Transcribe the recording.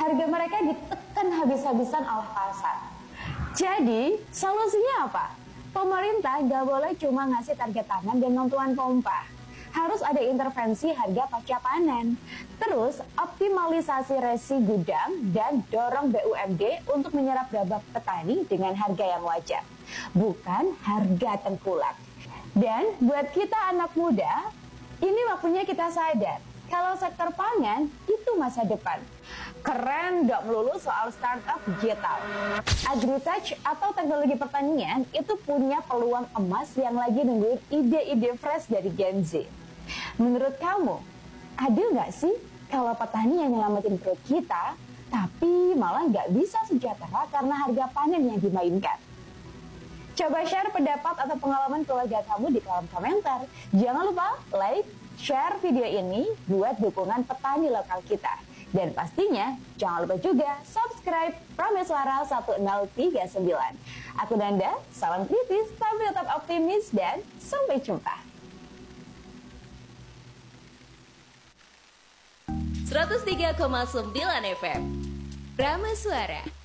harga mereka ditekan habis-habisan oleh pasar. Jadi, solusinya apa? Pemerintah nggak boleh cuma ngasih target tanam dan bantuan pompa. Harus ada intervensi harga pasca panen. Terus, optimalisasi resi gudang dan dorong BUMD untuk menyerap gabah petani dengan harga yang wajar, bukan harga tengkulak. Dan buat kita anak muda, ini waktunya kita sadar kalau sektor pangan itu masa depan. Keren gak melulu soal startup digital. Agritech atau teknologi pertanian itu punya peluang emas yang lagi nungguin ide-ide fresh dari Gen Z. Menurut kamu, adil gak sih kalau petani yang nyelamatin perut kita, tapi malah gak bisa sejahtera karena harga panen yang dimainkan? Coba share pendapat atau pengalaman keluarga kamu di kolom komentar. Jangan lupa like, share video ini buat dukungan petani lokal kita. Dan pastinya jangan lupa juga subscribe Prameswara 1039. Aku Nanda, salam kritis tapi tetap optimis dan sampai jumpa. 103,9 FM Prameswara.